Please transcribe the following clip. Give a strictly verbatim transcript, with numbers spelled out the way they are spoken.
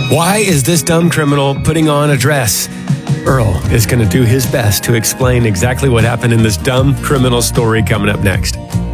Why is this dumb criminal putting on a dress? Earl is going to do his best to explain exactly what happened in this dumb criminal story coming up next.